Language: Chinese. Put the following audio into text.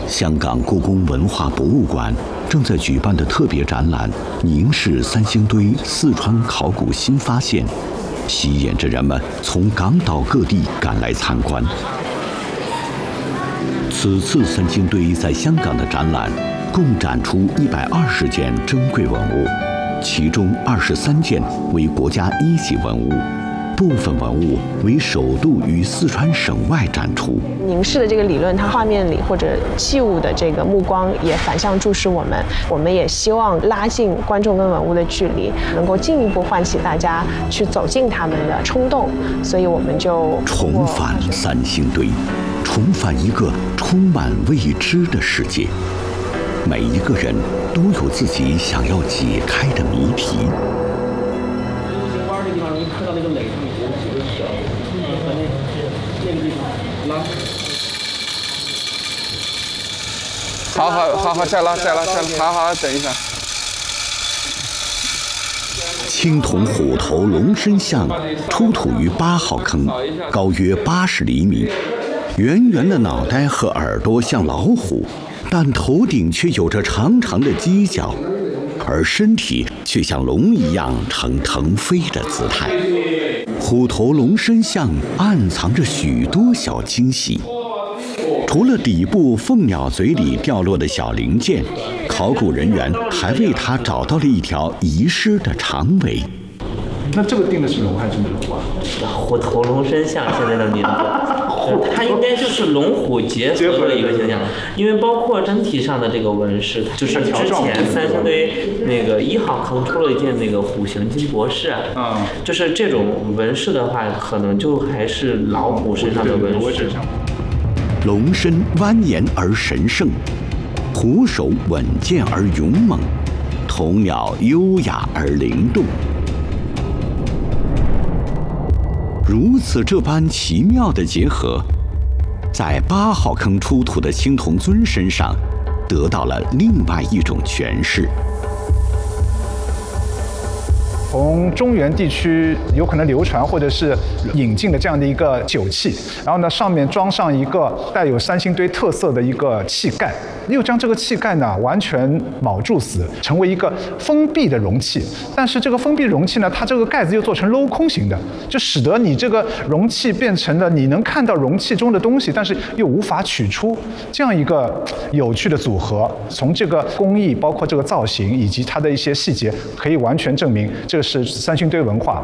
香港故宫文化博物馆正在举办的特别展览《凝视三星堆四川考古新发现》，吸引着人们从港岛各地赶来参观。此次三星堆在香港的展览共展出120件珍贵文物，其中23件为国家一级文物。部分文物为首度于四川省外展出。 凝视的这个理论，它画面里或者器物的这个目光也反向注视我们，我们也希望拉近观众跟文物的距离，能够进一步唤起大家去走进他们的冲动。所以我们就重返三星堆，重返一个充满未知的世界。每一个人都有自己想要解开的谜题。 看到那个垒上面有几个小，那个地方拉。 好，再拉，好，等一下。 青铜虎头龙身像出土于8号坑，高约80厘米，圆圆的脑袋和耳朵像老虎，但头顶却有着长长的犄角。而身体却像龙一样呈腾飞的姿态。虎头龙身像暗藏着许多小惊喜，除了底部凤鸟嘴里掉落的小零件，考古人员还为它找到了一条遗失的长尾。 那这个定的是龙还是虎啊？ 虎头龙身像现在的名字。它应该就是龙虎结合的一个形象，因为包括身体上的这个纹饰，就是之前三星堆那个1号坑出了一件那个虎形金博士，就是这种纹饰的话，可能就还是老虎身上的纹饰。 龙身蜿蜒而神圣，虎首稳健而勇猛，铜鸟优雅而灵动。如此这般奇妙的结合，在8号坑出土的青铜尊身上得到了另外一种诠释。 从中原地区有可能流传或者是引进的这样的一个酒器，然后呢上面装上一个带有三星堆特色的一个器盖，又将这个器盖呢完全铆住死，成为一个封闭的容器。但是这个封闭容器呢，它这个盖子又做成镂空型的，就使得你这个容器变成了你能看到容器中的东西，但是又无法取出，这样一个有趣的组合。从这个工艺，包括这个造型以及它的一些细节，可以完全证明这是三星堆文化。